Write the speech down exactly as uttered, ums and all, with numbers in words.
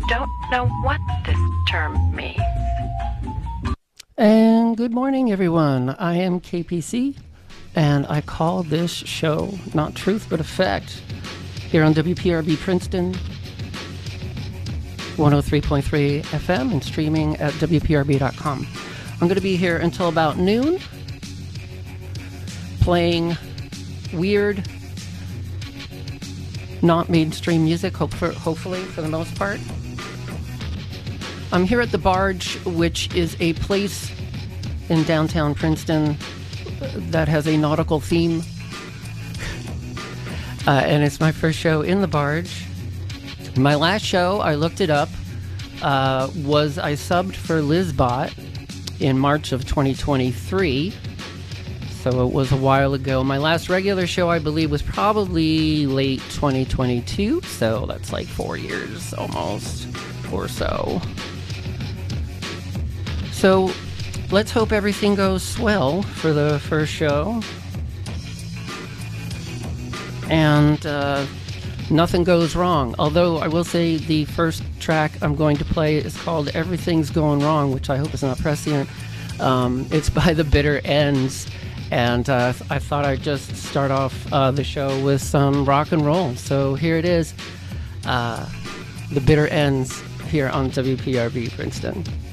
don't know what this term means. And good morning, everyone. I am K P C, and I call this show Not Truth But Effect here on W P R B Princeton, one oh three point three F M, and streaming at W P R B dot com. I'm going to be here until about noon, playing weird, not mainstream music, hope for, hopefully, for the most part. I'm here at the Barge, which is a place in downtown Princeton that has a nautical theme. Uh, and it's my first show in the Barge. My last show, I looked it up, uh, was I subbed for Lizbot in March of twenty twenty-three. So it was a while ago. My last regular show, I believe, was probably late twenty twenty-two. So that's like four years almost or so. So let's hope everything goes swell for the first show. And uh, nothing goes wrong. Although I will say the first track I'm going to play is called Everything's Going Wrong, which I hope is not prescient. Um, it's by The Bitter Ends. And uh, I thought I'd just start off uh, the show with some rock and roll. So here it is, uh, The Bitter Ends here on W P R B Princeton.